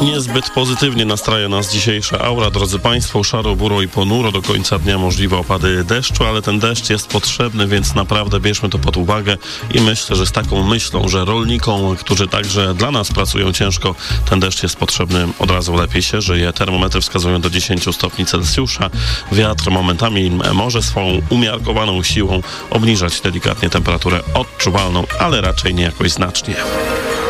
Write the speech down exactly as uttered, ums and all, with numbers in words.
Niezbyt pozytywnie nastraja nas dzisiejsza aura, drodzy Państwo, szaro, buro i ponuro, do końca dnia możliwe opady deszczu, ale ten deszcz jest potrzebny, więc naprawdę bierzmy to pod uwagę i myślę, że z taką myślą, że rolnikom, którzy także dla nas pracują ciężko, ten deszcz jest potrzebny, od razu lepiej się żyje. Termometry wskazują do dziesięć stopni Celsjusza, wiatr momentami może swą umiarkowaną siłą obniżać delikatnie temperaturę odczuwalną, ale raczej nie jakoś znacznie.